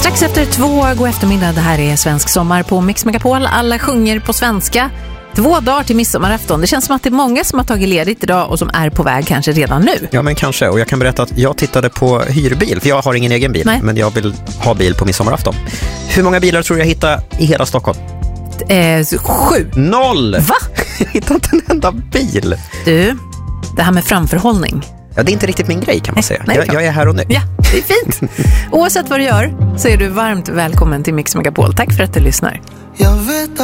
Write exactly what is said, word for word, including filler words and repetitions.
Strax efter två, god eftermiddag. Det här är Svensk sommar på Mix Megapol. Alla sjunger på svenska. Två dagar till midsommarafton. Det känns som att det är många som har tagit ledigt idag och som är på väg kanske redan nu. Ja, men kanske. Och jag kan berätta att jag tittade på hyrbil, för jag har ingen egen bil. Nej. Men jag vill ha bil på midsommarafton. Hur många bilar tror jag hittar i hela Stockholm? Eh, sju. Noll! Va? Jag hittar inte en enda bil. Du, det här med framförhållning. Ja, det är inte riktigt min grej kan man säga. Nej, jag, jag är här och nu. Ja, det är fint. Oavsett vad du gör så är du varmt välkommen till Mix Megapol. Tack för att du lyssnar. Jag vet